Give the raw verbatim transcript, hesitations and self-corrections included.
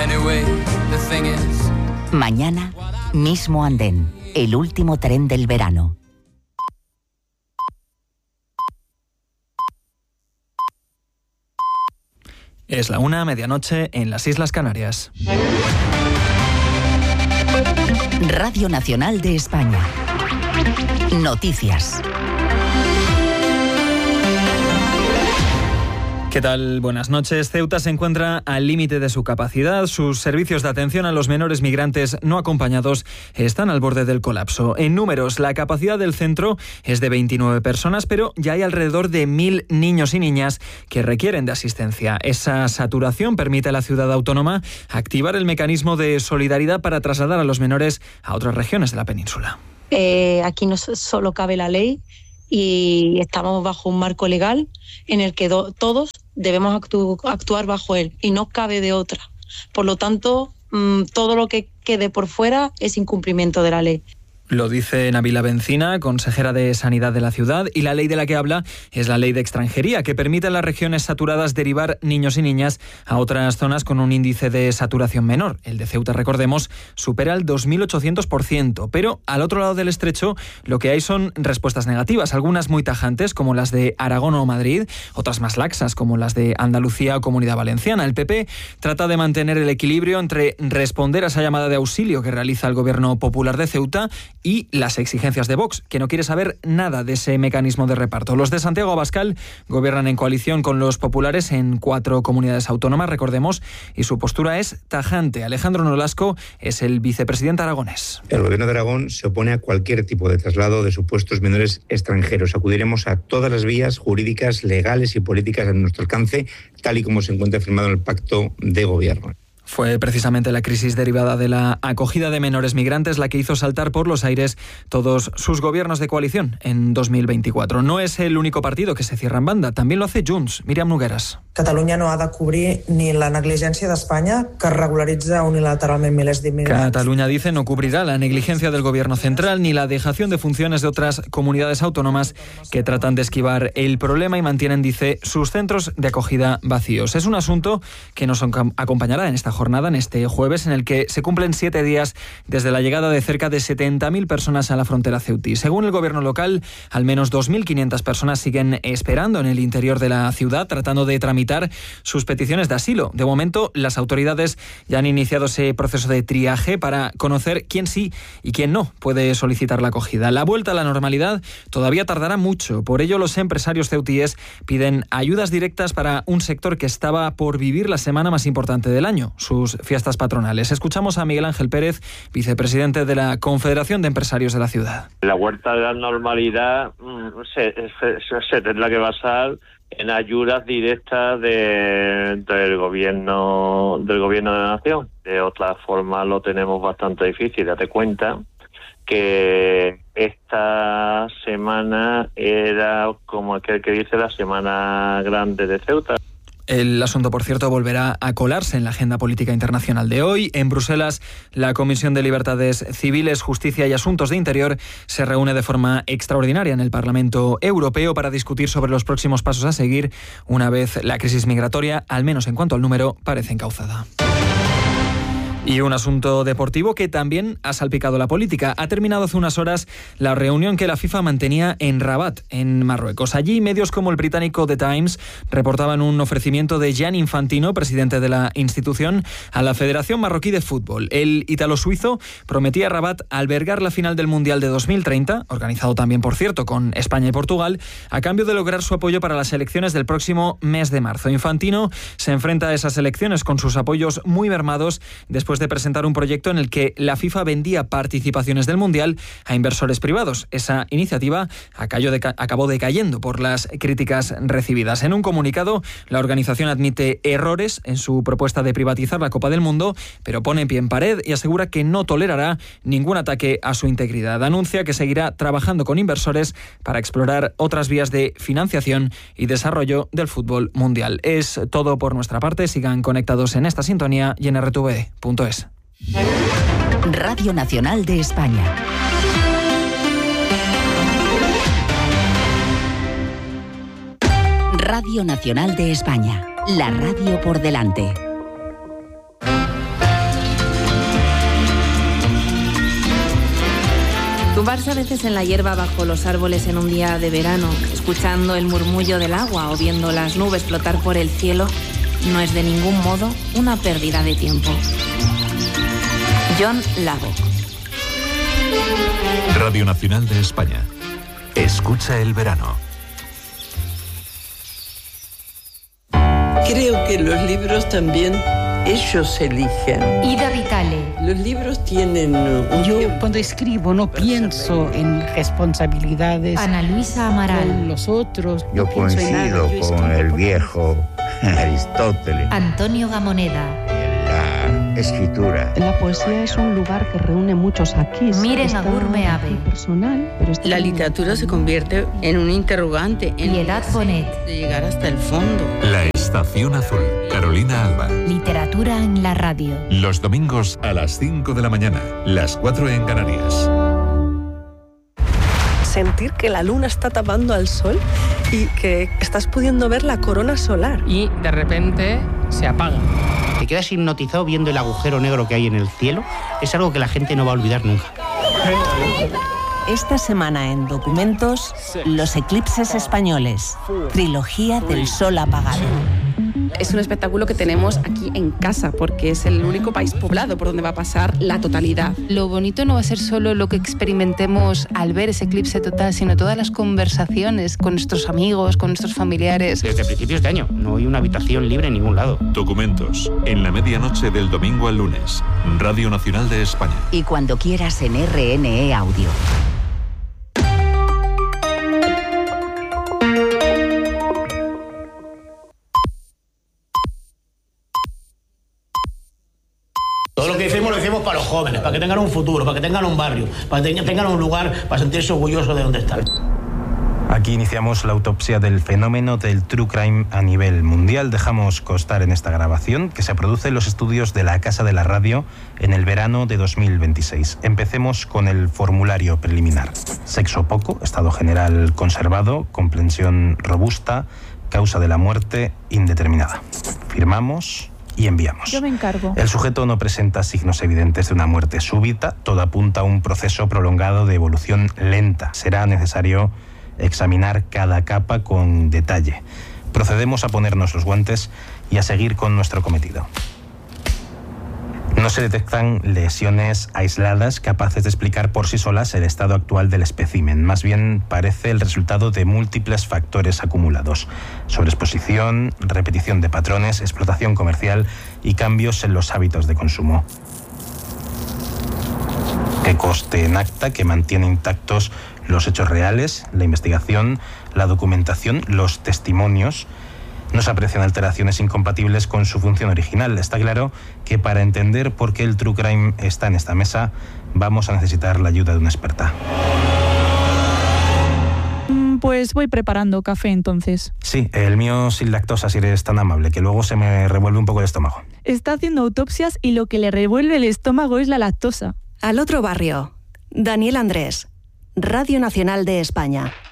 Anyway, the thing is... Mañana, mismo andén, el último tren del verano. Es la una, medianoche, en las Islas Canarias. Radio Nacional de España. Noticias. ¿Qué tal? Buenas noches. Ceuta se encuentra al límite de su capacidad. Sus servicios de atención a los menores migrantes no acompañados están al borde del colapso. En números, la capacidad del centro es de veintinueve personas, pero ya hay alrededor de mil niños y niñas que requieren de asistencia. Esa saturación permite a la ciudad autónoma activar el mecanismo de solidaridad para trasladar a los menores a otras regiones de la península. Eh, aquí no solo cabe la ley y estamos bajo un marco legal en el que do- todos debemos actu- actuar bajo él y no cabe de otra. Por lo tanto, mmm, todo lo que quede por fuera es incumplimiento de la ley. Lo dice Nabila Bencina, consejera de Sanidad de la ciudad, y la ley de la que habla es la ley de extranjería, que permite a las regiones saturadas derivar niños y niñas a otras zonas con un índice de saturación menor. El de Ceuta, recordemos, supera el dos mil ochocientos por ciento, pero al otro lado del estrecho lo que hay son respuestas negativas, algunas muy tajantes como las de Aragón o Madrid, otras más laxas como las de Andalucía o Comunidad Valenciana. El P P trata de mantener el equilibrio entre responder a esa llamada de auxilio que realiza el Gobierno Popular de Ceuta y las exigencias de Vox, que no quiere saber nada de ese mecanismo de reparto. Los de Santiago Abascal gobiernan en coalición con los populares en cuatro comunidades autónomas, recordemos, y su postura es tajante. Alejandro Nolasco es el vicepresidente aragonés. El Gobierno de Aragón se opone a cualquier tipo de traslado de supuestos menores extranjeros. Acudiremos a todas las vías jurídicas, legales y políticas a nuestro alcance, tal y como se encuentra firmado en el Pacto de Gobierno. Fue precisamente la crisis derivada de la acogida de menores migrantes la que hizo saltar por los aires todos sus gobiernos de coalición en dos mil veinticuatro. No es el único partido que se cierra en banda, también lo hace Junts. Míriam Nogueras. Catalunya no ha de cubrir ni la negligència d'Espanya, que regularitza unilateralment milers d'inmigrants. Cataluña, dice, no cubrirá la negligencia del gobierno central ni la dejación de funciones de otras comunidades autónomas que tratan de esquivar el problema y mantienen, dice, sus centros de acogida vacíos. Es un asunto que nos acompañará en esta jornada, en este jueves, en el que se cumplen siete días desde la llegada de cerca de setenta mil personas a la frontera ceutí. Según el gobierno local, al menos dos mil quinientas personas siguen esperando en el interior de la ciudad, tratando de tramitar sus peticiones de asilo. De momento, las autoridades ya han iniciado ese proceso de triaje para conocer quién sí y quién no puede solicitar la acogida. La vuelta a la normalidad todavía tardará mucho. Por ello, los empresarios ceutíes piden ayudas directas para un sector que estaba por vivir la semana más importante del año, sus fiestas patronales. Escuchamos a Miguel Ángel Pérez, vicepresidente de la Confederación de Empresarios de la ciudad. La vuelta a la normalidad se, se, se tendrá que basar en ayudas directas de, del gobierno del gobierno de la nación. De otra forma lo tenemos bastante difícil. Date cuenta que esta semana era como aquel que dice la semana grande de Ceuta. El asunto, por cierto, volverá a colarse en la agenda política internacional de hoy. En Bruselas, la Comisión de Libertades Civiles, Justicia y Asuntos de Interior se reúne de forma extraordinaria en el Parlamento Europeo para discutir sobre los próximos pasos a seguir una vez la crisis migratoria, al menos en cuanto al número, parece encauzada. Y un asunto deportivo que también ha salpicado la política. Ha terminado hace unas horas la reunión que la FIFA mantenía en Rabat, en Marruecos. Allí, medios como el británico The Times reportaban un ofrecimiento de Gianni Infantino, presidente de la institución, a la Federación Marroquí de Fútbol. El ítalo-suizo prometía a Rabat albergar la final del Mundial de dos mil treinta, organizado también, por cierto, con España y Portugal, a cambio de lograr su apoyo para las elecciones del próximo mes de marzo. Infantino se enfrenta a esas elecciones con sus apoyos muy mermados después de presentar un proyecto en el que la FIFA vendía participaciones del Mundial a inversores privados. Esa iniciativa acabó decayendo por las críticas recibidas. En un comunicado, la organización admite errores en su propuesta de privatizar la Copa del Mundo, pero pone pie en pared y asegura que no tolerará ningún ataque a su integridad. Anuncia que seguirá trabajando con inversores para explorar otras vías de financiación y desarrollo del fútbol mundial. Es todo por nuestra parte. Sigan conectados en esta sintonía y en R T V punto es. Radio Nacional de España. Radio Nacional de España. La radio por delante. Tumbarse a veces en la hierba bajo los árboles en un día de verano, escuchando el murmullo del agua o viendo las nubes flotar por el cielo, no es de ningún modo una pérdida de tiempo. John Lago. Radio Nacional de España. Escucha el verano. Creo que los libros también ellos eligen. Ida Vitale. Los libros tienen un Yo cuando escribo no pienso en responsabilidades. Ana Luisa Amaral. Con los otros. Yo no coincido Yo con el viejo Aristóteles. Antonio Gamoneda. La escritura. La poesía es un lugar que reúne muchos aquí. Miren a Gurmeave. Personal, pero la literatura se convierte en un interrogante. En Piedad Bonet. De llegar hasta el fondo. La Estación Azul. Carolina Alba. Literatura en la radio. Los domingos a las cinco de la mañana. Las cuatro en Canarias. Sentir que la luna está tapando al sol y que estás pudiendo ver la corona solar. Y de repente se apaga. Te quedas hipnotizado viendo el agujero negro que hay en el cielo. Es algo que la gente no va a olvidar nunca. Esta semana en Documentos, los eclipses españoles. Trilogía del sol apagado. Es un espectáculo que tenemos aquí en casa porque es el único país poblado por donde va a pasar la totalidad. Lo bonito no va a ser solo lo que experimentemos al ver ese eclipse total, sino todas las conversaciones con nuestros amigos, con nuestros familiares. Desde principios de año no hay una habitación libre en ningún lado. Documentos, en la medianoche del domingo al lunes. Radio Nacional de España. Y cuando quieras en R N E Audio. Todo lo que decimos lo decimos para los jóvenes, para que tengan un futuro, para que tengan un barrio, para que tengan un lugar para sentirse orgullosos de donde están. Aquí iniciamos la autopsia del fenómeno del true crime a nivel mundial. Dejamos constar en esta grabación que se produce en los estudios de la Casa de la Radio en el verano de dos mil veintiséis. Empecemos con el formulario preliminar. Sexo poco, estado general conservado, comprensión robusta, causa de la muerte indeterminada. Firmamos y enviamos. Yo me encargo. El sujeto no presenta signos evidentes de una muerte súbita. Todo apunta a un proceso prolongado de evolución lenta. Será necesario examinar cada capa con detalle. Procedemos a ponernos los guantes y a seguir con nuestro cometido. No se detectan lesiones aisladas capaces de explicar por sí solas el estado actual del espécimen. Más bien parece el resultado de múltiples factores acumulados: sobreexposición, repetición de patrones, explotación comercial y cambios en los hábitos de consumo. Que conste en acta que mantiene intactos los hechos reales, la investigación, la documentación, los testimonios. No se aprecian alteraciones incompatibles con su función original. Está claro que para entender por qué el true crime está en esta mesa, vamos a necesitar la ayuda de una experta. Pues voy preparando café entonces. Sí, el mío sin lactosa, si eres tan amable, que luego se me revuelve un poco el estómago. Está haciendo autopsias y lo que le revuelve el estómago es la lactosa. Al otro barrio, Daniel Andrés, Radio Nacional de España.